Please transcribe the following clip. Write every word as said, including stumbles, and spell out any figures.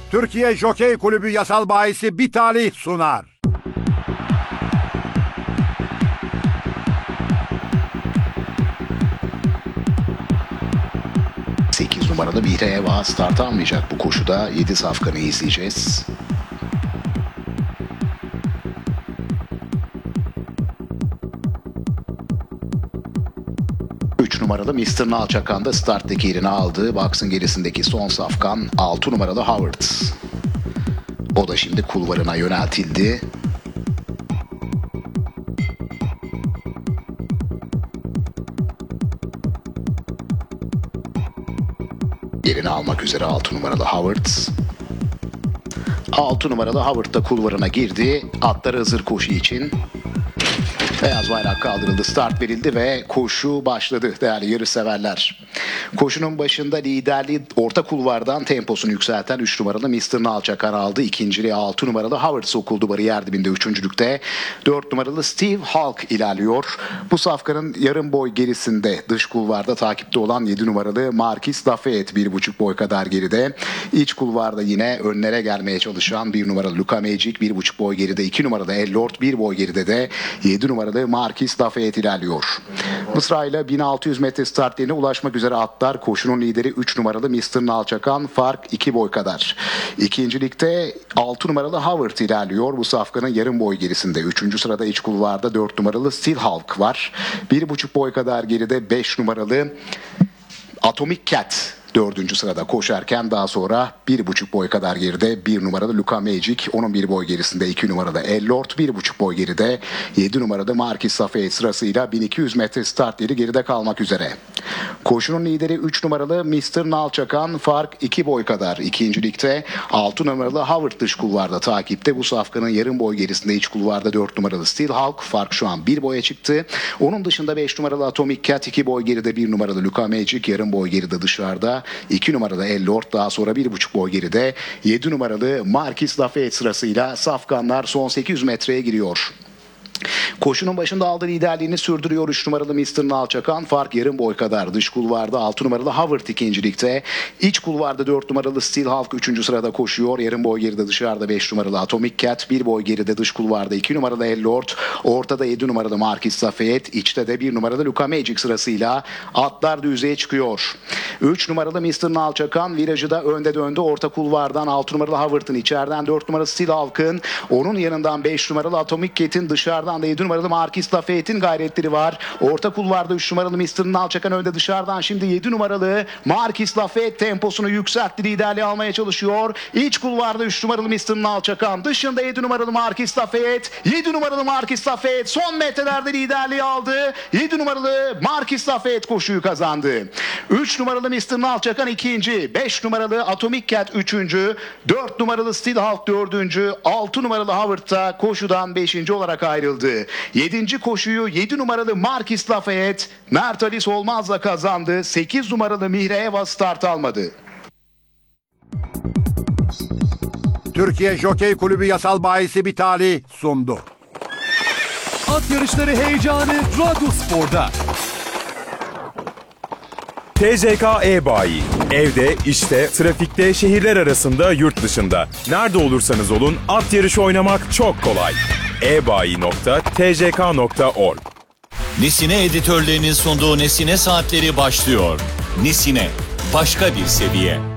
Türkiye Jokey Kulübü Yasal Bahisi Bir Talih sunar. sekiz numaralı Mihre Eva start almayacak bu koşuda. yedi safkanı izleyeceğiz. üç numaralı mister Nalçakan da starttaki yerini aldı. Box'ın gerisindeki son safkan altı numaralı Howard. O da şimdi kulvarına yöneltildi. Yerini almak üzere altı numaralı Howard. altı numaralı Howard da kulvarına girdi. Atlar hazır koşu için. Beyaz bayrak kaldırıldı, start verildi ve koşu başladı değerli yarışseverler. Koşunun başında liderliği orta kulvardan temposunu yükselten üç numaralı mister Nalçakan aldı. İkinciliği altı numaralı Howard sokuldu bariyer dibinde üçüncülükte. dört numaralı Steve Hulk ilerliyor. Bu safkanın yarım boy gerisinde dış kulvarda takipte olan yedi numaralı Marquis Lafayette bir buçuk boy kadar geride. İç kulvarda yine önlere gelmeye çalışan bir numaralı Luka Magic bir buçuk boy geride. iki numaralı Ellord bir boy geride de yedi numaralı Marquis Lafayette ilerliyor. Mısra ile bin altı yüz metre start yerine ulaşmak üzere atlar. Koşunun lideri üç numaralı mister Nalçakan, fark iki boy kadar. İkincilikte altı numaralı Howard ilerliyor. Bu safkanın yarım boy gerisinde. üçüncü sırada iç kulvarda dört numaralı Steel Hulk var. bir buçuk boy kadar geride beş numaralı Atomic Cat dördüncü sırada koşarken daha sonra bir buçuk boy kadar geride bir numaralı Luka Magic, onun bir boy gerisinde iki numarada Ellord, bir buçuk boy geride yedi numarada Marquis Lafayette sırasıyla bin iki yüz metre start yeri geride kalmak üzere. Koşunun lideri üç numaralı mister Nalçakan, fark iki boy kadar. İkincilikte altı numaralı Howard dış kulvarda takipte. Bu safkanın yarım boy gerisinde iç kulvarda dört numaralı Steel Hulk, fark şu an bir boya çıktı. Onun dışında beş numaralı Atomic Cat iki boy geride, bir numaralı Luka Magic yarım boy geride dışarıda. iki numaralı Ellord, daha sonra bir buçuk boy geride yedi numaralı Marquis Lafayette sırasıyla safkanlar son sekiz yüz metreye giriyor. Koşunun başında aldığı liderliğini sürdürüyor üç numaralı mister Nalçakan, fark yarım boy kadar. Dış kulvarda altı numaralı Howard ikincilikte. İç kulvarda dört numaralı Steel Hulk üçüncü sırada koşuyor. Yarım boy geride dışarıda beş numaralı Atomic Cat, bir boy geride dış kulvarda iki numaralı Ellord. Ortada yedi numaralı Marquis Lafayette. İçte de bir numaralı Luka Magic sırasıyla atlar düzeye çıkıyor. üç numaralı mister Nalçakan virajı da önde döndü. Orta kulvardan altı numaralı Howard'ın, içeriden dört numaralı Steel Hulk'ın, onun yanından beş numaralı Atomic Cat'in, dışarıdan da yedi numaralı Marquis Lafayette'in gayretleri var. Orta kulvarda üç numaralı mister Nalçakan önde, dışarıdan şimdi yedi numaralı Marquis Lafayette temposunu yükseltti, liderliği almaya çalışıyor. İç kulvarda üç numaralı mister Nalçakan, dışında yedi numaralı Marquis Lafayette. yedi numaralı Marquis Lafayette son metrelerde liderliği aldı. yedi numaralı Marquis Lafayette koşuyu kazandı. üç numaralı mister Nalçakan ikinci, beş numaralı Atomic Cat üçüncü, dört numaralı Steel Hulk dördüncü, altı numaralı Howard da koşudan beşinci olarak ayrıldı. yedinci koşuyu yedi numaralı Marquis Lafayette Mert Ali Solmaz'la kazandı. sekiz numaralı Mihre Eva start almadı. Türkiye Jokey Kulübü Yasal Bahisi Bir Talih sundu. At yarışları heyecanı Radyospor'da. T J K E-Bayi. Evde, işte, trafikte, şehirler arasında, yurt dışında. Nerede olursanız olun at yarışı oynamak çok kolay. e bayi nokta t j k nokta org. Nesine editörlerinin sunduğu Nesine Saatleri başlıyor. Nesine, başka bir seviye.